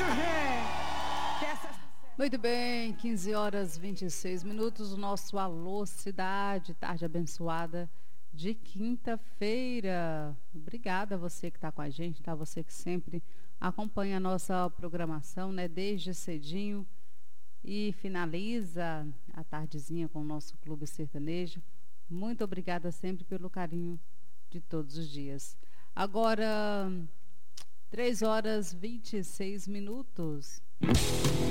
Muito bem, 15 horas 26 minutos, o nosso Alô Cidade, tarde abençoada de quinta-feira. Obrigada a você que está com a gente, tá? Você que sempre acompanha a nossa programação, né? Desde cedinho e finaliza a tardezinha com o nosso Clube Sertanejo. Muito obrigada sempre pelo carinho de todos os dias. Agora, 3 horas 26 minutos.